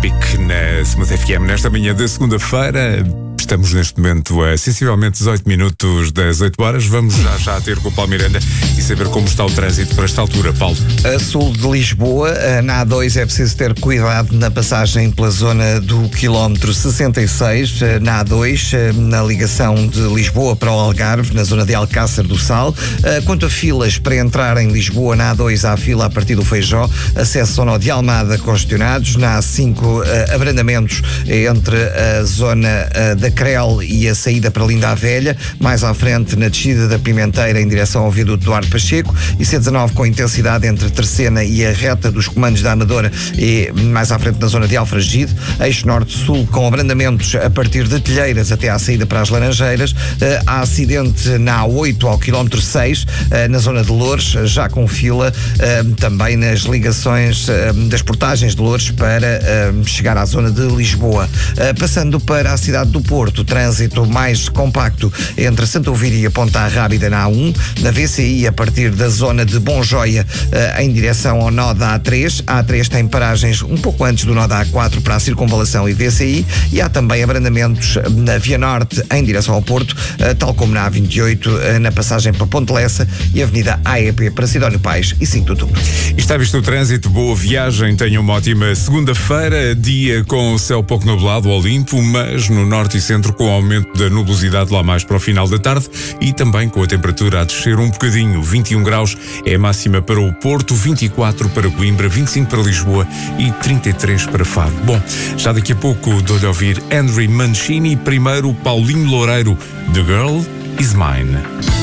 Epic na Smooth FM nesta manhã de segunda-feira. Estamos neste momento a sensivelmente 18 minutos das 8 horas. Vamos já ter com o Paulo Miranda e saber como está o trânsito para esta altura. Paulo. A sul de Lisboa, na A2 é preciso ter cuidado na passagem pela zona do quilómetro 66, na A2, na ligação de Lisboa para o Algarve, na zona de Alcácer do Sal. Quanto a filas para entrar em Lisboa, na A2 há fila a partir do Feijó, acesso ao nó de Almada congestionados, na A5 abrandamentos entre a zona da Crel e a saída para Linda a Velha, mais à frente na descida da Pimenteira em direção ao viaduto Duarte Pacheco, e C19 com intensidade entre Terceira e a reta dos comandos da Amadora e mais à frente na zona de Alfragide, eixo norte-sul com abrandamentos a partir de Telheiras até à saída para as Laranjeiras. Há acidente na A8 ao quilómetro 6, na zona de Loures, já com fila também nas ligações das portagens de Loures para chegar à zona de Lisboa. Passando para a cidade do Porto, trânsito mais compacto entre Santa Ovíria e a Ponta Rábida na A1, na VCI a partir da zona de Bonjoia em direção ao nó da A3. A A3 tem paragens um pouco antes do nó da A4 para a Circunvalação e VCI, e há também abrandamentos na Via Norte em direção ao Porto, tal como na A28 na passagem para Ponte Lessa e Avenida AEP para Sidónio Pais e 5 de Outubro. Está visto o trânsito, boa viagem, tenha uma ótima segunda-feira, dia com o céu pouco nublado ao limpo, mas no norte e centro com aumento da nubosidade lá mais para o final da tarde e também com a temperatura a descer um bocadinho. 21 graus é a máxima para o Porto, 24 para Coimbra, 25 para Lisboa e 33 para Faro. Bom, já daqui a pouco dou-lhe a ouvir Henry Mancini, primeiro Paulinho Loureiro, The Girl Is Mine.